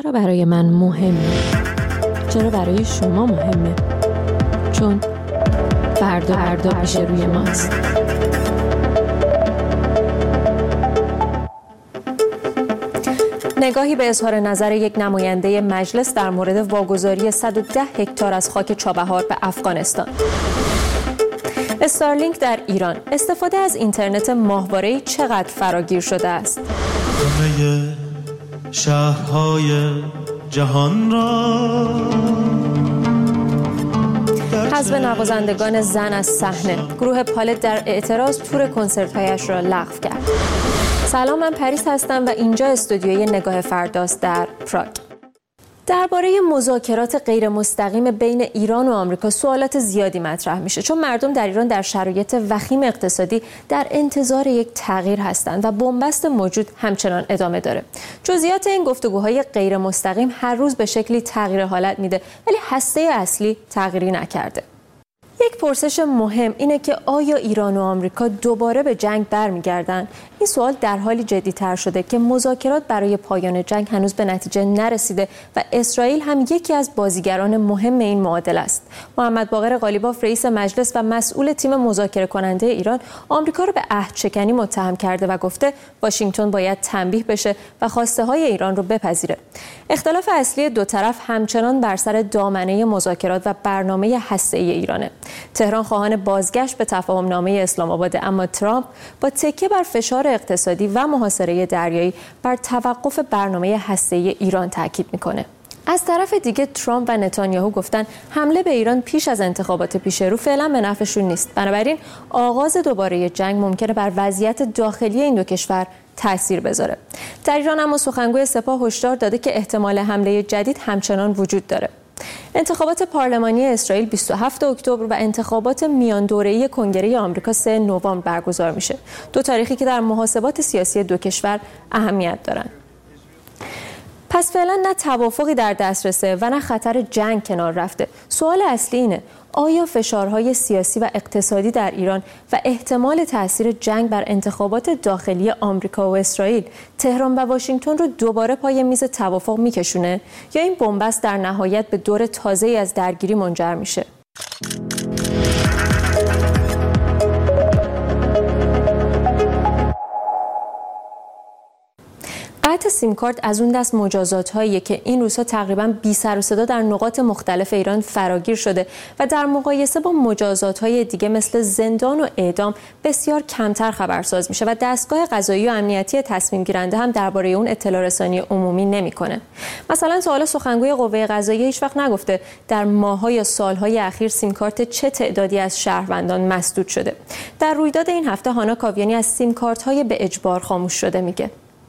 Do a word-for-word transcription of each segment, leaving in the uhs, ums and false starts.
چرا برای من مهمه؟ چرا برای شما مهمه؟ چون فردا فردا پیش روی ماست. نگاهی به اظهار نظر یک نماینده مجلس در مورد واگذاری صد و ده هکتار از خاک چابهار به افغانستان. استارلینک در ایران، استفاده از اینترنت ماهواره‌ای چقدر فراگیر شده است؟ همه شهرهای جهان را حذف نوازندگان زن از صحنه. گروه پالت در اعتراض تور کنسرت‌هایش را لغو کرد. سلام، من پریس هستم و اینجا استودیوی نگاه فرداست در پراگ. درباره مذاکرات غیر مستقیم بین ایران و آمریکا سوالات زیادی مطرح میشه، چون مردم در ایران در شرایط وخیم اقتصادی در انتظار یک تغییر هستند و بنبست موجود همچنان ادامه داره. جزئیات این گفتگوهای غیر مستقیم هر روز به شکلی تغییر حالت میده، ولی هسته اصلی تغییری نکرده. یک پرسش مهم اینه که آیا ایران و آمریکا دوباره به جنگ برمیگردن؟ این سوال در حالی جدی‌تر شده که مذاکرات برای پایان جنگ هنوز به نتیجه نرسیده و اسرائیل هم یکی از بازیگران مهم این معادله است. محمد باقر قالیباف رئیس مجلس و مسئول تیم مذاکره کننده ایران آمریکا رو به عهدشکنی متهم کرده و گفته واشنگتن باید تنبیه بشه و خواسته های ایران رو بپذیره. اختلاف اصلی دو طرف همچنان بر سر دامنه مذاکرات و برنامه هسته‌ای ایرانه. تهران خواهان بازگشت به تفاهم نامه اسلام آباد، اما ترامپ با تکیه بر فشار اقتصادی و محاصره دریایی بر توقف برنامه هسته‌ای ایران تاکید میکنه. از طرف دیگه ترامپ و نتانیاهو گفتن حمله به ایران پیش از انتخابات پیش رو فعلا به نفعشون نیست. بنابراین آغاز دوباره جنگ ممکنه بر وضعیت داخلی این دو کشور تأثیر بذاره. در ایران اما سخنگوی سپاه هشدار داده که احتمال حمله جدید همچنان وجود داره. انتخابات پارلمانی اسرائیل بیست و هفتم اکتبر و انتخابات میان دوره‌ای کنگره آمریکا سوم نوامبر برگزار میشه. دو تاریخی که در محاسبات سیاسی دو کشور اهمیت دارن. پس فعلا نه توافقی در دسترسه و نه خطر جنگ کنار رفته. سوال اصلی اینه آیا فشارهای سیاسی و اقتصادی در ایران و احتمال تأثیر جنگ بر انتخابات داخلی آمریکا و اسرائیل تهران و واشنگتن رو دوباره پای میز توافق میکشونه یا این بنبست در نهایت به دور تازه‌ای از درگیری منجر میشه؟ قطع سیم کارت از اون دست مجازات‌هاییه که این روزها تقریباً بی سر و صدا در نقاط مختلف ایران فراگیر شده و در مقایسه با مجازات‌های دیگه مثل زندان و اعدام بسیار کمتر خبرساز میشه و دستگاه قضایی و امنیتی تصمیم گیرنده هم درباره اون اطلاع رسانی عمومی نمیکنه. مثلا تا حالا سخنگوی قوه قضاییه هیچ وقت نگفته در ماه‌ها یا سال‌های اخیر سیم کارت چه تعدادی از شهروندان مسدود شده. در رویداد این هفته هانا کاویانی از سیم کارت‌های به اجبار خاموش شده میگه.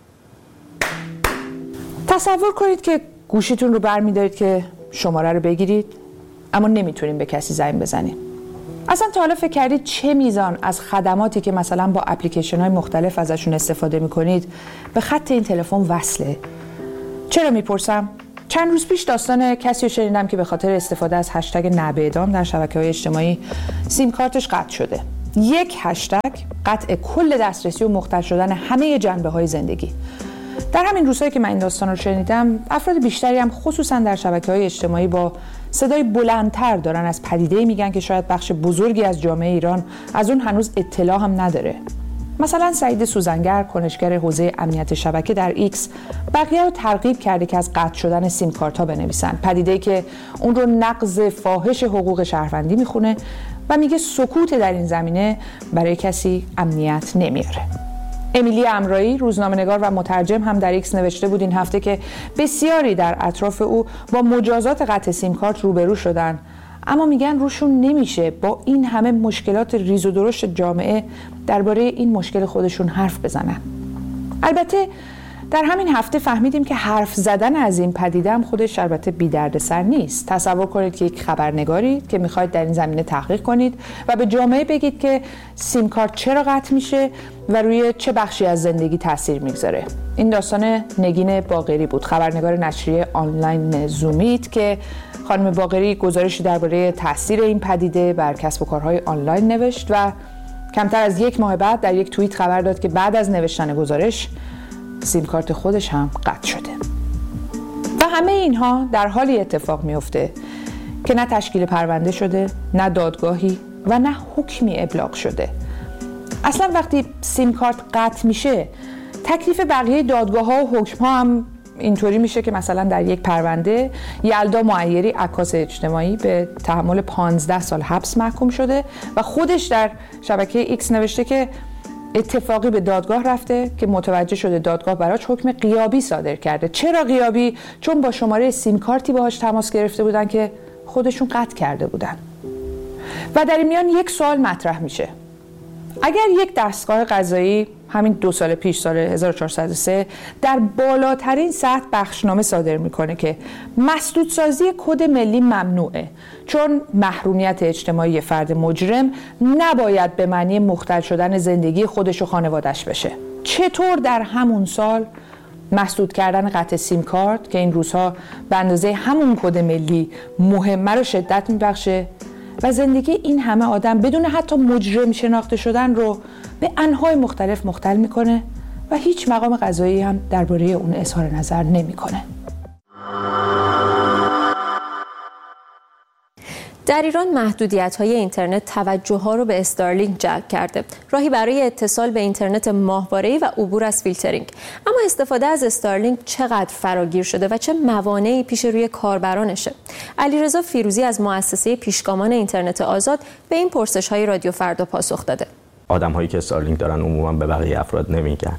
تصور کنید که گوشیتون رو برمی‌دارید که شماره رو بگیرید اما نمیتونید به کسی زنگ بزنید. اصلا تا حالا فکر کردید چه میزان از خدماتی که مثلا با اپلیکیشن‌های مختلف ازشون استفاده می‌کنید به خط این تلفن وصله؟ چرا میپرسم؟ چند روز پیش داستان کسی رو شنیدم که به خاطر استفاده از هشتگ نه به اعدام در شبکه‌های اجتماعی سیم کارتش قطع شده. یک هشتگ قطع کل دسترسی و مختل شدن همه جنبه‌های زندگی. در همین روزهایی که من این داستان رو شنیدم، افراد بیشتری هم خصوصا در شبکه‌های اجتماعی با صدای بلندتر دارن از پدیده‌ای میگن که شاید بخش بزرگی از جامعه ایران از اون هنوز اطلاع هم نداره. مثلا سعید سوزنگر، کنشگر حوزه امنیت شبکه در ایکس، بقیه رو ترغیب کرده که از قطع شدن سیم کارت‌ها بنویسن، پدیده‌ای که اون رو نقض فاحش حقوق شهروندی میخونه و میگه سکوت در این زمینه برای کسی امنیت نمیاره. امیلی امرایی، روزنامه‌نگار و مترجم، هم در ایکس نوشته بود این هفته که بسیاری در اطراف او با مجازات قطع سیم کارت روبرو شدن، اما میگن روشون نمیشه با این همه مشکلات ریز و درشت جامعه درباره این مشکل خودشون حرف بزنن. البته در همین هفته فهمیدیم که حرف زدن از این پدیده هم خودش البته بی دردسر نیست. تصور کنید که یک خبرنگاری که میخواید در این زمینه تحقیق کنید و به جامعه بگید که سیم کارت چرا قطع میشه و روی چه بخشی از زندگی تاثیر میگذاره. این داستان نگین باقری بود، خبرنگار نشریه آنلاین زومیت، که خانم باقری گزارشی درباره تاثیر این پدیده بر کسب و کارهای آنلاین نوشت و کمتر از یک ماه بعد در یک توییت خبر داد که بعد از نوشتن گزارش سیم کارت خودش هم قطع شده. و همه اینها در حالی اتفاق میفته که نه تشکیل پرونده شده، نه دادگاهی و نه حکمی ابلاغ شده. اصلا وقتی سیم کارت قطع میشه، تکلیف بقیه دادگاه ها و حکم ها هم اینطوری میشه که مثلا در یک پرونده یلدا معیری عکاس اجتماعی به تحمل پانزده سال حبس محکوم شده و خودش در شبکه ایکس نوشته که اتفاقی به دادگاه رفته که متوجه شده دادگاه براش حکم غیابی صادر کرده. چرا غیابی؟ چون با شماره سیم کارتی باهاش تماس گرفته بودن که خودشون قطع کرده بودن. و در این میان یک سوال مطرح میشه: اگر یک دستگاه قضایی همین دو سال پیش، سال هزار و چهارصد و سه، در بالاترین سطح بخشنامه صادر میکنه که مسدودسازی کد ملی ممنوعه چون محرومیت اجتماعی فرد مجرم نباید به معنی مختل شدن زندگی خودش و خانوادش بشه، چطور در همون سال مسدود کردن قطع سیم کارت که این روزها به اندازه همون کد ملی مهمه رو شدت میبخشه و زندگی این همه آدم بدون حتی مجرم شناخته شدن رو به انواع مختلف مختل میکنه و هیچ مقام قضایی هم درباره اون اظهار نظر نمیکنه. در ایران محدودیت‌های اینترنت توجه‌ها رو به استارلینک جلب کرده، راهی برای اتصال به اینترنت ماهواره‌ای و عبور از فیلترینگ. اما استفاده از استارلینک چقدر فراگیر شده و چه موانعی پیش روی کاربرانشه؟ علیرضا فیروزی از مؤسسه پیشگامان اینترنت آزاد به این پرسش‌های رادیو فردا پاسخ داده. آدم‌هایی که استارلینک دارن عموما به بقیه افراد نمیگن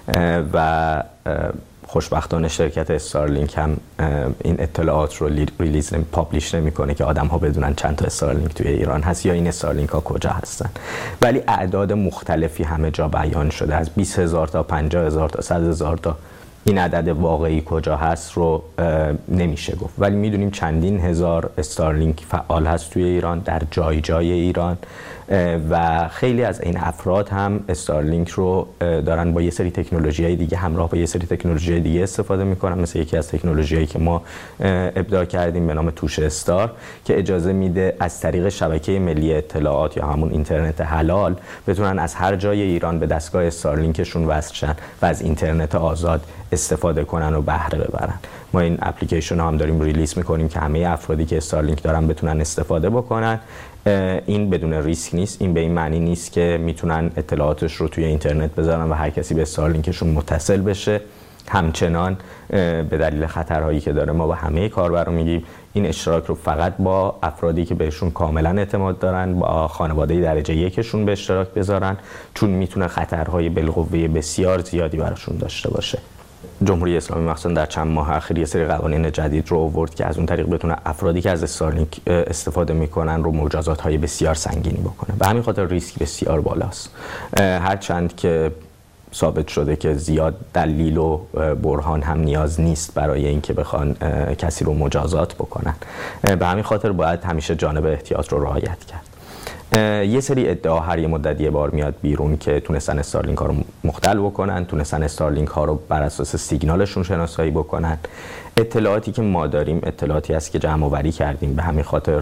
و خوشبختانه شرکت استارلینک هم این اطلاعات رو ریلیز نمی پابلیش نمیکنه که آدم ها بدونن چند تا استارلینک توی ایران هست یا این استارلینک ها کجا هستن، ولی اعداد مختلفی همه جا بیان شده، از بیست هزار تا پنجاه هزار تا صد هزار تا. این عدد واقعی کجا هست رو نمیشه گفت، ولی میدونیم چندین هزار استارلینک فعال هست توی ایران، در جای جای ایران و خیلی از این افراد هم استارلینک رو دارن با یه سری تکنولوژی‌های دیگه همراه با یه سری تکنولوژی‌های دیگه استفاده میکنن، مثل یکی از تکنولوژی‌هایی که ما ابداع کردیم به نام توش استار که اجازه میده از طریق شبکه ملی اطلاعات یا همون اینترنت حلال بتونن از هر جای ایران به دستگاه استارلینکشون وصل شن و از اینترنت آزاد استفاده کنن و بهره ببرن. ما این اپلیکیشن هم داریم ریلیز میکنیم که همه افرادی که استارلینک دارن بتونن استفاده بکنن. این بدون ریسک نیست، این به این معنی نیست که میتونن اطلاعاتش رو توی اینترنت بذارن و هر کسی به استارلینکشون متصل بشه. همچنان به دلیل خطرهایی که داره ما با همه کاربران میگیم این اشتراک رو فقط با افرادی که بهشون کاملا اعتماد دارن، با خانواده درجه یکشون به اشتراک بذارن، چون میتونه خطرهای بالقوه بسیار زیادی براشون داشته باشه. جمهوری اسلامی مخصوصا در چند ماه اخیر یه سری قوانین جدید رو آورد که از اون طریق بتونه افرادی که از استارلینک استفاده میکنن رو مجازات‌های بسیار سنگینی بکنه. به همین خاطر ریسک بسیار بالاست. هرچند که ثابت شده که زیاد دلیل و برهان هم نیاز نیست برای اینکه بخوان کسی رو مجازات بکنن. به همین خاطر باید همیشه جانب احتیاط رو رعایت کرد. یه سری ادعا هر یه مدت یه بار میاد بیرون که تونستن استارلینک ها رو مختل بکنن، تونستن استارلینک ها رو بر اساس سیگنالشون شناسایی بکنن. اطلاعاتی که ما داریم اطلاعاتی است که جمع آوری کردیم، به همین خاطر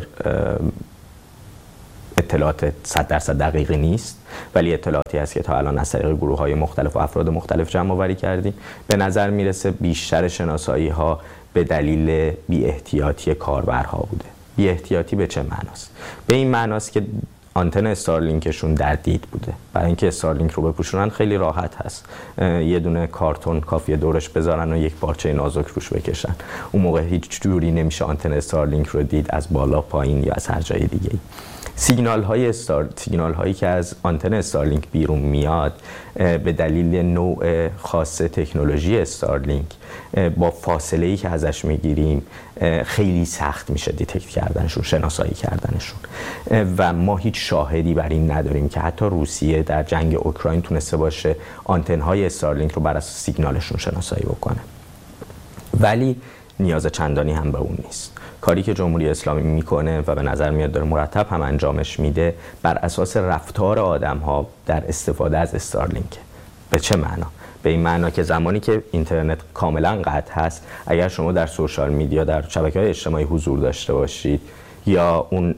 اطلاعات صد درصد دقیقی نیست، ولی اطلاعاتی است که تا الان از طریق گروه های مختلف و افراد مختلف جمع آوری کردیم. به نظر میرسه بیشتر شناسایی ها به دلیل بی احتیاطی کاربرها بوده. بی احتیاطی به چه معناست؟ به این معناست که آنتن استارلینکشون در دید بوده. برای اینکه استارلینک رو بپوشونن خیلی راحت هست، یه دونه کارتون کافیه دورش بذارن و یک پارچه نازک روش بکشن. اون موقع هیچ جوری نمیشه آنتن استارلینک رو دید از بالا پایین یا از هر جای دیگه. سیگنال های استار سیگنال هایی که از آنتن استارلینک بیرون میاد به دلیل نوع خاص تکنولوژی استارلینک با فاصله ای که ازش میگیریم خیلی سخت میشه دیتکت کردنشون، شناسایی کردنشون و ما هیچ شاهدی بر این نداریم که حتی روسیه در جنگ اوکراین تونسته باشه آنتن های استارلینک رو بر اساس سیگنالشون شناسایی بکنه. ولی نیاز چندانی هم به اون نیست. کاری که جمهوری اسلامی میکنه و به نظر میاد داره مرتب هم انجامش میده بر اساس رفتار آدم ها در استفاده از استارلینک. به چه معنا؟ به این معنا که زمانی که اینترنت کاملا قطع هست، اگر شما در سوشال میدیا در شبکه‌های اجتماعی حضور داشته باشید یا اون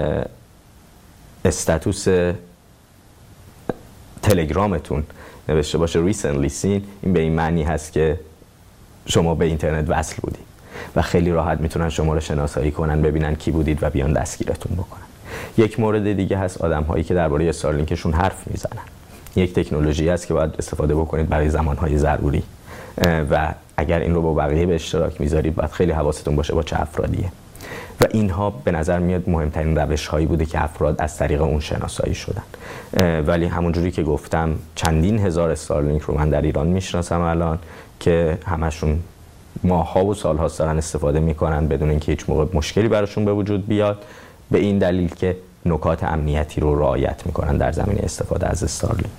استاتوس تلگرامتون نوشته باشه recently seen، این به این معنی هست که شما به اینترنت وصل بودید. و خیلی راحت میتونن شما رو شناسایی کنن، ببینن کی بودید و بیان دستگیرتون بکنن. یک مورد دیگه هست آدم‌هایی که درباره استارلینکشون حرف میزنن. یک تکنولوژی است که باید استفاده بکنید برای زمانهای ضروری و اگر این رو با بقیه به اشتراک میذارید باید خیلی حواستون باشه با چه افرادیه و اینها به نظر میاد مهمترین روش هایی بوده که افراد از طریق اون شناسایی شدن. ولی همونجوری که گفتم چندین هزار استارلینک رو من در ایران میشناسم الان که همشون ماه‌ها و سال‌ها دارن استفاده میکنن بدون اینکه هیچ موقع مشکلی براشون به وجود بیاد، به این دلیل که نکات امنیتی رو رعایت میکنن در زمینه استفاده از استارلینک.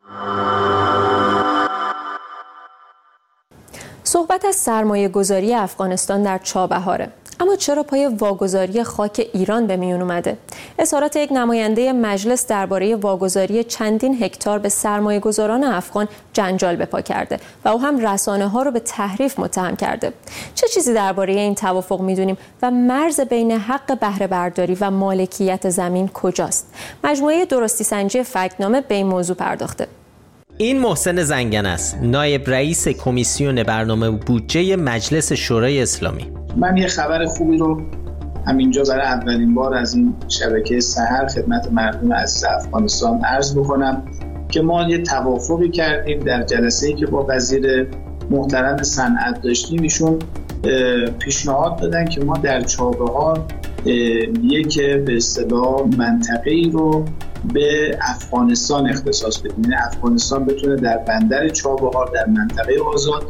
صحبت از سرمایه گذاری افغانستان در چابهاره، اما چرا پای واگذاری خاک ایران به میون اومده؟ اظهارات یک نماینده مجلس درباره واگذاری چندین هکتار به سرمایه گذاران افغان جنجال به پا کرده و او هم رسانه ها رو به تحریف متهم کرده. چه چیزی درباره این توافق میدونیم و مرز بین حق بهره برداری و مالکیت زمین کجاست؟ مجموعه درستی سنجی فکت‌نامه به این موضوع پرداخته. این محسن زنگنه است، نایب رئیس کمیسیون برنامه بودجه مجلس شورای اسلامی. من یه خبر خوبی رو همینجا برای اولین بار از این شبکه سحر خدمت مردم عزیز افغانستان عرض بکنم که ما یه توافقی کردیم در جلسه‌ای که با وزیر محترم صنعت داشتیم. ایشون پیشنهاد دادن که ما در چابهار یک به اصطلاح منطقه‌ای رو به افغانستان اختصاص بدیم، یعنی افغانستان بتونه در بندر چابهار در منطقه آزاد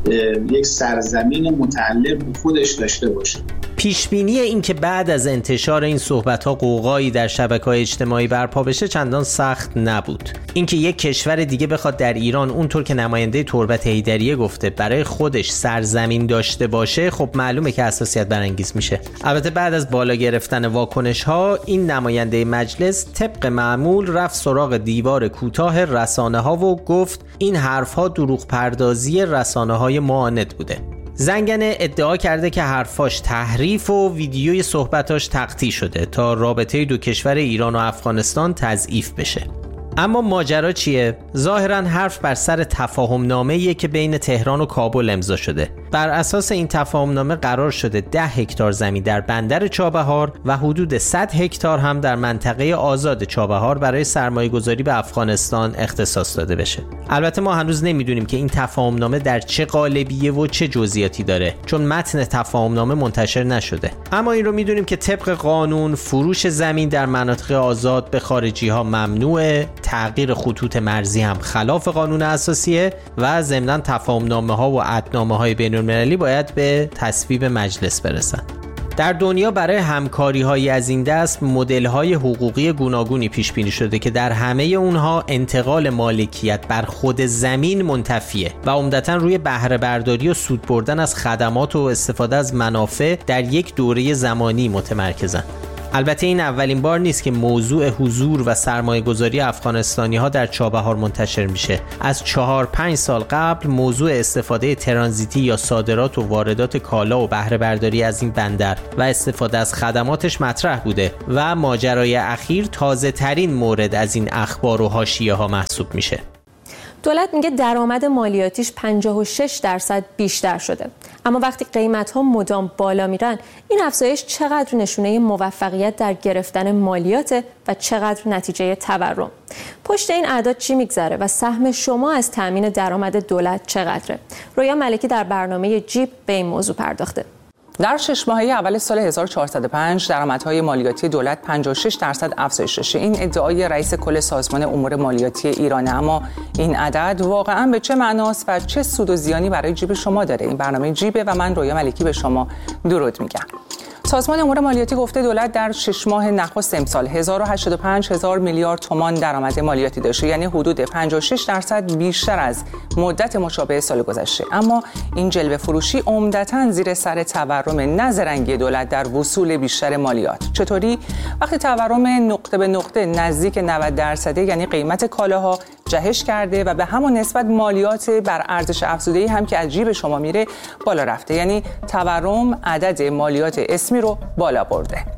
یک سرزمین متعلق به خودش داشته باشه. پیشبینی این که بعد از انتشار این صحبت‌ها قوقایی در شبکه‌های اجتماعی برپا بشه چندان سخت نبود. اینکه یک کشور دیگه بخواد در ایران اونطور که نماینده تربت حیدریه گفته برای خودش سرزمین داشته باشه، خب معلومه که حساسیت برانگیز میشه. البته بعد از بالا گرفتن واکنش‌ها این نماینده مجلس طبق معمول رفت سراغ دیوار کوتاه رسانه‌ها و گفت این حرف‌ها دروغ پردازی رسانه‌های معاند بوده. زنگنه ادعا کرده که حرفاش تحریف و ویدیوی صحبتاش تقطیع شده تا رابطه دو کشور ایران و افغانستان تضعیف بشه. اما ماجرا چیه؟ ظاهراً حرف بر سر تفاهم نامه‌ایه که بین تهران و کابل امضا شده. بر اساس این تفاهم نامه قرار شده ده هکتار زمین در بندر چابهار و حدود صد هکتار هم در منطقه آزاد چابهار برای سرمایه گذاری به افغانستان اختصاص داده بشه. البته ما هنوز نمیدونیم که این تفاهم نامه در چه قالبیه و چه جزئیاتی داره، چون متن تفاهم نامه منتشر نشده. اما این رو میدونیم که طبق قانون فروش زمین در مناطق آزاد به خارجی ها ممنوعه، تغییر خطوط مرزی هم خلاف قانون اساسیه و ضمناً تفاهم‌نامه ها و عهدنامه های بین‌المللی باید به تصویب مجلس برسن. در دنیا برای همکاری های از این دست مدل های حقوقی گوناگونی پیش بینی شده که در همه اونها انتقال مالکیت بر خود زمین منتفیه و عمدتاً روی بهره برداری و سود بردن از خدمات و استفاده از منافع در یک دوره زمانی متمرکزن. البته این اولین بار نیست که موضوع حضور و سرمایه گذاری افغانستانی ها در چابهار منتشر میشه. از چهار پنج سال قبل موضوع استفاده ترانزیتی یا صادرات و واردات کالا و بهره برداری از این بندر و استفاده از خدماتش مطرح بوده و ماجرای اخیر تازه ترین مورد از این اخبار و حاشیه ها محسوب میشه. دولت میگه درآمد مالیاتیش پنجاه و شش درصد بیشتر شده، اما وقتی قیمت‌ها مدام بالا میرن این افزایش چقدر نشونه موفقیت در گرفتن مالیات و چقدر نتیجه تورم؟ پشت این اعداد چی میگذره و سهم شما از تامین درآمد دولت چقدره؟ رویا ملکی در برنامه جیب به این موضوع پرداخته. در شش ماهه اول سال هزار و چهارصد و پنج درآمدهای مالیاتی دولت پنجاه و شش درصد افزایش داشته. این ادعای رئیس کل سازمان امور مالیاتی ایرانه، اما این عدد واقعا به چه معناست و چه سود و زیانی برای جیب شما داره؟ این برنامه جیبه و من رویا ملکی به شما درود میگم. سازمان امور مالیاتی گفته دولت در شش ماه نخست امسال هزار و هشتاد و پنج هزار میلیارد تومان درآمد مالیاتی داشته، یعنی حدود پنجاه و شش درصد بیشتر از مدت مشابه سال گذشته. اما این جلوه فروشی عمدتاً زیر سر تورم نظرنگی دولت در وصول بیشتر مالیات. چطوری؟ وقتی تورم نقطه به نقطه نزدیک نود درصده، یعنی قیمت کالاها جهش کرده و به همون نسبت مالیات بر ارزش افزوده‌ای هم که از جیب شما میره بالا رفته، یعنی تورم عدد مالیات اسمی رو بالا برده.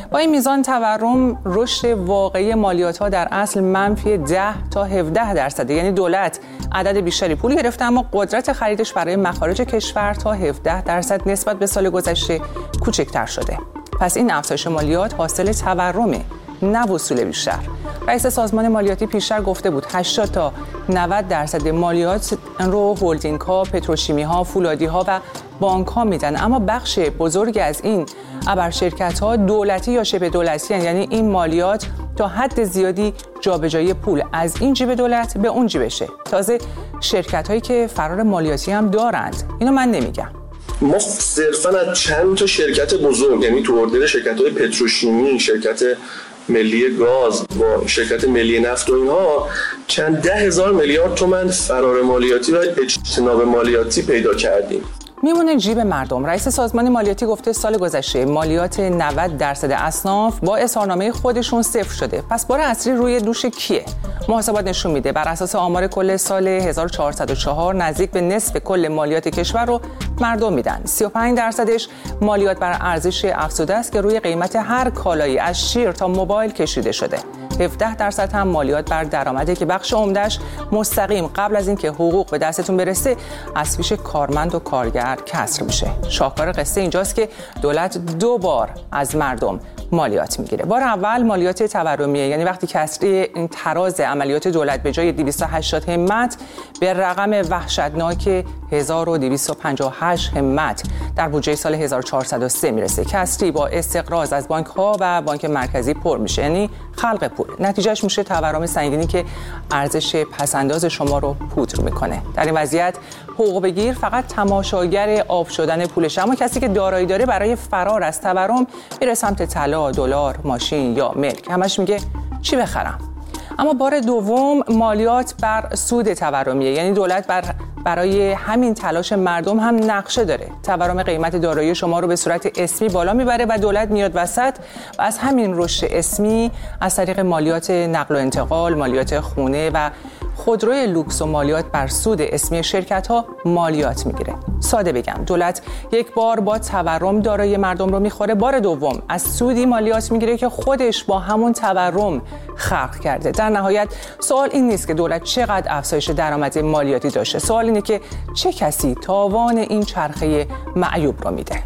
با این میزان تورم رشد واقعی مالیات‌ها در اصل منفی ده تا هفده درصده، یعنی دولت عدد بیشتری پول گرفته اما قدرت خریدش برای مخارج کشور تا هفده درصد نسبت به سال گذشته کوچکتر شده. پس این افزایش مالیات حاصل تورمه، نه وصول بیشتر. رئیس سازمان مالیاتی پیشتر گفته بود هشتاد تا نود درصد مالیات رو هولدینگ ها، پتروشیمی ها، فولادی ها و بانک ها میدن، اما بخش بزرگی از این ابرشرکت ها دولتی یا شبه دولتی هستند، یعنی این مالیات تا حد زیادی جابجایی پول از این جیب دولت به اون جیبشه. تازه شرکت هایی که فرار مالیاتی هم دارند، اینو من نمیگم. ما صرفاً از چند تا شرکت بزرگ، یعنی تو اردر شرکت‌های پتروشیمی، شرکت ملی گاز با شرکت ملی نفت و اینها، چند ده هزار میلیارد تومان فرار مالیاتی و اجتناب مالیاتی پیدا کردیم. میمونه جیب مردم. رئیس سازمان مالیاتی گفته سال گذشته مالیات نود درصد اصناف با اظهارنامه خودشون صفر شده. پس بار اصلی روی دوش کیه؟ محاسبات نشون میده بر اساس آمار کل سال هزار و چهارصد و چهار نزدیک به نصف کل مالیات کشور رو مردم میدن. سی و پنج درصدش مالیات بر ارزش افزوده است که روی قیمت هر کالایی از شیر تا موبایل کشیده شده. هفده درصد هم مالیات بر درآمده که بخش عمده‌اش مستقیم قبل از اینکه حقوق به دستتون برسه از پیش کارمند و کارگر کسر میشه. شاهکار قصه اینجاست که دولت دو بار از مردم مالیات میگیره. بار اول مالیات تورمیه، یعنی وقتی کسری این تراز عملیات دولت به جای دویست و هشتاد همت به رقم وحشتناک هزار و دویست و پنجاه و هشت همت در بودجه سال هزار و چهارصد و سه میرسه. کسری با استقراض از بانک ها و بانک مرکزی پر میشه، یعنی خلق پول. نتیجهش میشه تورم سنگینی که ارزش پسنداز شما رو پودر میکنه. در این وضعیت حقوق بگیر فقط تماشاگر آب شدن پولشه، اما کسی که دارایی داره برای فرار از تورم میره سمت طلا، دلار، ماشین یا ملک. همش میگه چی بخرم. اما بار دوم مالیات بر سود تورمیه، یعنی دولت بر برای همین تلاش مردم هم نقشه داره. تورم قیمت دارایی شما رو به صورت اسمی بالا میبره و دولت میاد وسط و از همین رشد اسمی از طریق مالیات نقل و انتقال، مالیات خونه و خودروی لوکس و مالیات بر سود اسمی شرکت ها مالیات میگیره. ساده بگم دولت یک بار با تورم دارایی مردم رو میخوره، بار دوم از سودی مالیات میگیره که خودش با همون تورم خلق کرده. در نهایت سوال این نیست که دولت چقدر افزایش درآمد مالیاتی داشته، سوال اینه که چه کسی تاوان این چرخه معیوب رو میده.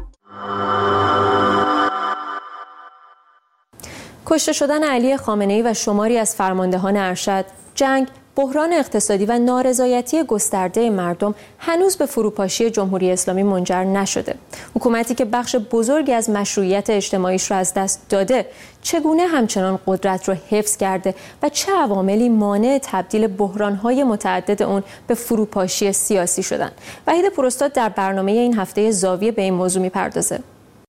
کشته شدن علی خامنه‌ای و شماری از فرماندهان ارشد، جنگ، بحران اقتصادی و نارضایتی گسترده مردم هنوز به فروپاشی جمهوری اسلامی منجر نشده. حکومتی که بخش بزرگی از مشروعیت اجتماعیش را از دست داده، چگونه همچنان قدرت را حفظ کرده و چه عواملی مانع تبدیل بحران‌های متعدد اون به فروپاشی سیاسی شدن؟ وحید پوراستاد در برنامه این هفته زاویه به این موضوع می‌پردازه.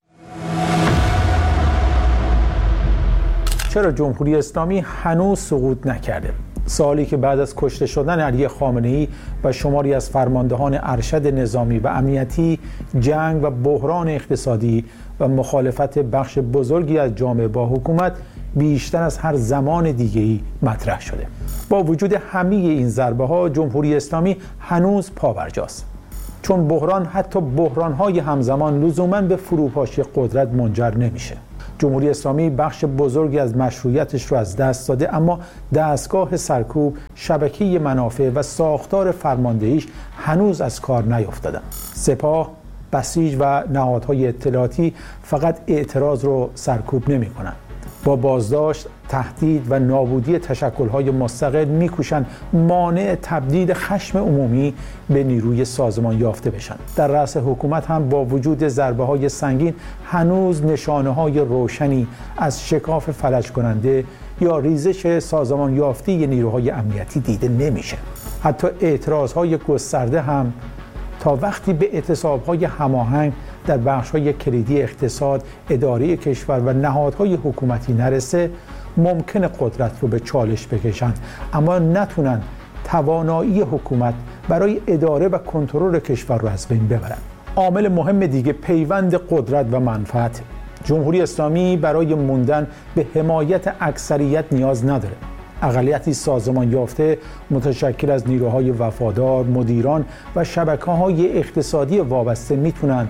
چرا جمهوری اسلامی هنوز سقوط نکرده؟ سوالی که بعد از کشته شدن علی خامنه‌ای و شماری از فرماندهان ارشد نظامی و امنیتی، جنگ و بحران اقتصادی و مخالفت بخش بزرگی از جامعه با حکومت بیشتر از هر زمان دیگه‌ای مطرح شده. با وجود همه این ضربه‌ها جمهوری اسلامی هنوز پابرجاست، چون بحران حتی بحران‌های همزمان لزوماً به فروپاشی قدرت منجر نمیشه. جمهوری اسلامی بخش بزرگی از مشروعیتش رو از دست داده، اما دستگاه سرکوب، شبکه منافع و ساختار فرماندهیش هنوز از کار نیفتادن. سپاه، بسیج و نهادهای اطلاعاتی فقط اعتراض رو سرکوب نمی کنن. با بازداشت، تهدید و نابودی تشکل‌های مستقل می‌کوشند مانع تبدیل خشم عمومی به نیروی سازمان یافته بشن. در رأس حکومت هم با وجود ضربه‌های سنگین هنوز نشانه‌های روشنی از شکاف فلج کننده یا ریزش سازمان یافته نیروهای امنیتی دیده نمیشه. حتی اعتراض‌های گسترده هم تا وقتی به اعتصاب‌های هماهنگ در بخش‌های کلیدی اقتصاد، اداره کشور و نهادهای حکومتی نرسه، ممکن قدرت رو به چالش بکشند، اما نتونن توانایی حکومت برای اداره و کنترل کشور رو از بین ببرن. عامل مهم دیگه پیوند قدرت و منفعت. جمهوری اسلامی برای موندن به حمایت اکثریت نیاز نداره. اقلیتی سازمان یافته متشکل از نیروهای وفادار، مدیران و شبکه‌های اقتصادی وابسته میتونن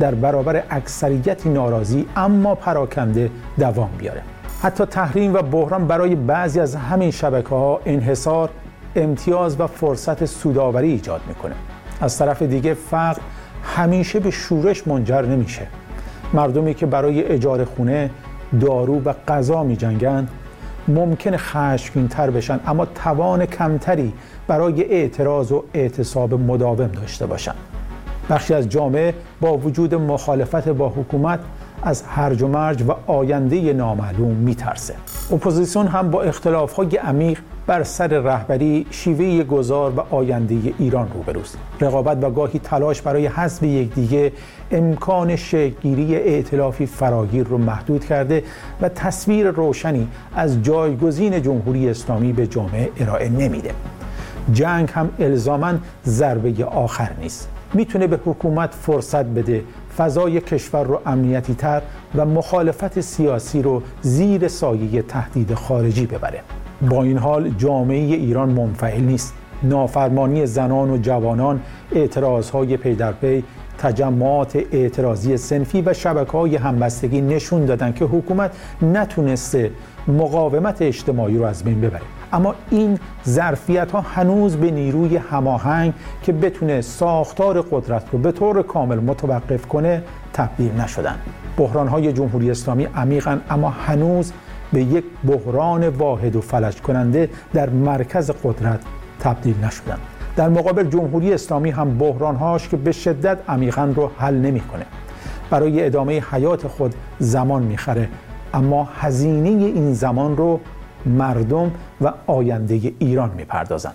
در برابر اکثریتی ناراضی اما پراکنده دوام بیاره. حتی تحریم و بحران برای بعضی از همین شبکه‌ها انحصار، امتیاز و فرصت سودآوری ایجاد میکنه. از طرف دیگه فقر همیشه به شورش منجر نمیشه. مردمی که برای اجاره خونه، دارو و غذا می‌جنگند ممکن خشمگین‌تر بشن اما توان کمتری برای اعتراض و اعتصاب مداوم داشته باشند. بخشی از جامعه با وجود مخالفت با حکومت از هرج و مرج و آینده نامعلوم میترسه. اپوزیسیون هم با اختلاف‌های عمیق بر سر رهبری، شیوه گذار و آینده ایران روبروست. رقابت و گاهی تلاش برای حذف یکدیگه امکان شکل‌گیری ائتلافی فراگیر رو محدود کرده و تصویر روشنی از جایگزین جمهوری اسلامی به جامعه ارائه نمیده. جنگ هم الزاماً ضربه آخر نیست. میتونه به حکومت فرصت بده فضای کشور رو امنیتی تر و مخالفت سیاسی رو زیر سایه تهدید خارجی ببره. با این حال جامعه ایران منفعل نیست. نافرمانی زنان و جوانان، اعتراضهای پی در پی، تجمعات اعتراضی صنفی و شبکه‌های همبستگی نشون دادن که حکومت نتونسته مقاومت اجتماعی رو از بین ببره. اما این ظرفیت‌ها هنوز به نیروی هماهنگ که بتونه ساختار قدرت رو به طور کامل متوقف کنه تبدیل نشدن. بحران‌های جمهوری اسلامی عمیقاً اما هنوز به یک بحران واحد و فلج کننده در مرکز قدرت تبدیل نشدن. در مقابل جمهوری اسلامی هم بحران‌هاش که به شدت عمیقاً رو حل نمی‌کنه. برای ادامه حیات خود زمان می‌خره، اما هزینه این زمان رو مردم و آینده ایران می‌پردازند.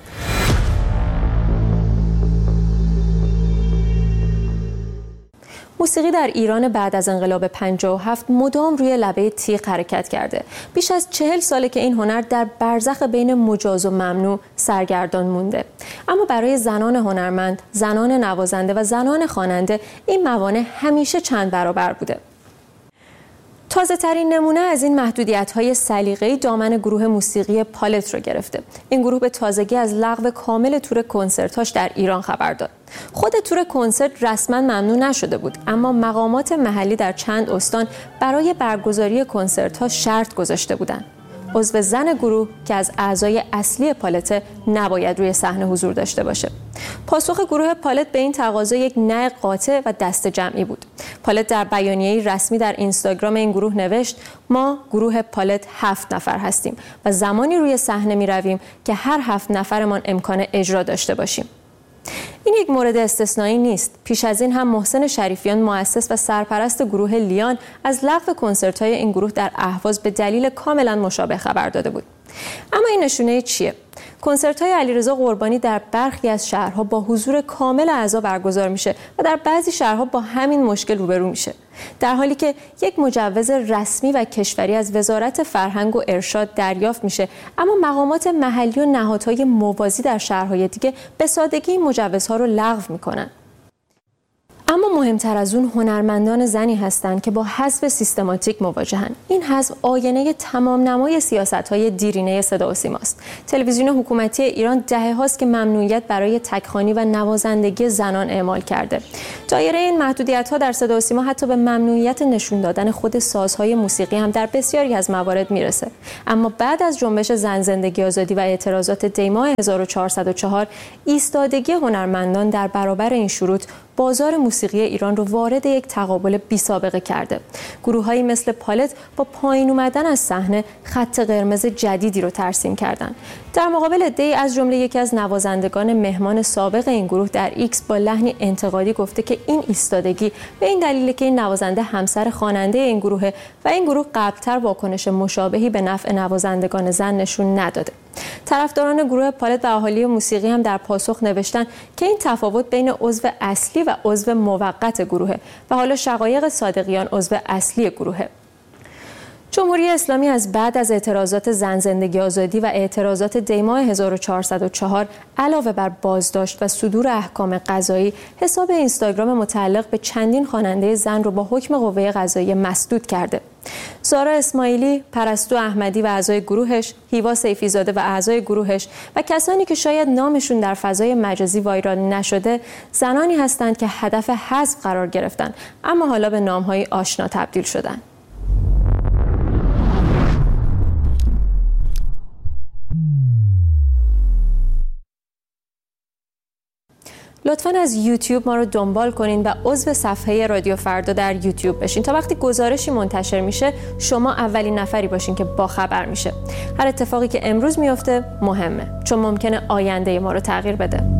موسیقی در ایران بعد از انقلاب پنجاه و هفت مدام روی لبه تیغ حرکت کرده. بیش از چهل ساله که این هنر در برزخ بین مجاز و ممنوع سرگردان مونده. اما برای زنان هنرمند، زنان نوازنده و زنان خواننده این موانع همیشه چند برابر بوده. تازه ترین نمونه از این محدودیت‌های سلیقه‌ای دامن گروه موسیقی پالت رو گرفته. این گروه به تازگی از لغو کامل تور کنسرت‌هاش در ایران خبر داد. خود تور کنسرت رسما ممنوع نشده بود، اما مقامات محلی در چند استان برای برگزاری کنسرت‌ها شرط گذاشته بودند. عضو زن گروه که از اعضای اصلی پالت نباید روی صحنه حضور داشته باشه. پاسخ گروه پالت به این تقاضا یک نه قاطع و دست جمعی بود. پالت در بیانیه‌ای رسمی در اینستاگرام این گروه نوشت: ما گروه پالت هفت نفر هستیم و زمانی روی صحنه می رویم که هر هفت نفرمان امکان اجرا داشته باشیم. این یک مورد استثنایی نیست. پیش از این هم محسن شریفیان، مؤسس و سرپرست گروه لیان، از لغو کنسرت‌های این گروه در اهواز به دلیل کاملا مشابه خبر داده بود. اما این نشونه چیه؟ کنسرت‌های علیرضا قربانی در برخی از شهرها با حضور کامل اعضا برگزار میشه و در بعضی شهرها با همین مشکل روبرو میشه، در حالی که یک مجوز رسمی و کشوری از وزارت فرهنگ و ارشاد دریافت میشه، اما مقامات محلی و نهادهای موازی در شهرهای دیگه به سادگی این مجوزها رو لغو میکنن. اما مهمتر از اون هنرمندان زنی هستند که با حذف سیستماتیک مواجهن. این حذف آینه تمام نمای سیاست‌های دیرینه صدا و سیماست. تلویزیون حکومتی ایران دهه‌هاست که ممنوعیت برای تکخوانی و نوازندگی زنان اعمال کرده. دایره این محدودیت‌ها در صدا و سیما حتی به ممنوعیت نشون دادن خود سازهای موسیقی هم در بسیاری از موارد میرسه. اما بعد از جنبش زن زندگی آزادی و اعتراضات دی‌ماه هزار و چهارصد و چهار، ایستادگی هنرمندان در برابر این شروط بازار موسیقی ایران رو وارد یک تقابل بی‌سابقه کرده. گروه‌هایی مثل پالت با پایین اومدن از صحنه خط قرمز جدیدی رو ترسیم کردند. در مقابل عده‌ای از جمله یکی از نوازندگان مهمان سابق این گروه در ایکس با لحنی انتقادی گفته که این ایستادگی به این دلیل که این نوازنده همسر خواننده این گروهه و این گروه قبل‌تر واکنش مشابهی به نفع نوازندگان زن نشون نداده. طرفداران گروه پالت و اهالی موسیقی هم در پاسخ نوشتن که این تفاوت بین عضو اصلی و عضو موقت گروهه و حالا شقایق صادقیان عضو اصلی گروهه. جمهوری اسلامی از بعد از اعتراضات زن زندگی آزادی و اعتراضات دی‌ماه هزار و چهارصد و چهار علاوه بر بازداشت و صدور احکام قضایی، حساب اینستاگرام متعلق به چندین خواننده زن رو با حکم قوه قضاییه مسدود کرده. زارا اسماعیلی، پرستو احمدی و اعضای گروهش، هیوا سیفیزاده و اعضای گروهش و کسانی که شاید نامشون در فضای مجازی وایرال نشده، زنانی هستند که هدف حذف قرار گرفتن اما حالا به نام‌های آشنا تبدیل شدن. لطفاً از یوتیوب ما رو دنبال کنین و عضو صفحه رادیو فردا در یوتیوب بشین تا وقتی گزارشی منتشر میشه شما اولین نفری باشین که با خبر میشه. هر اتفاقی که امروز میفته مهمه چون ممکنه آینده ما رو تغییر بده.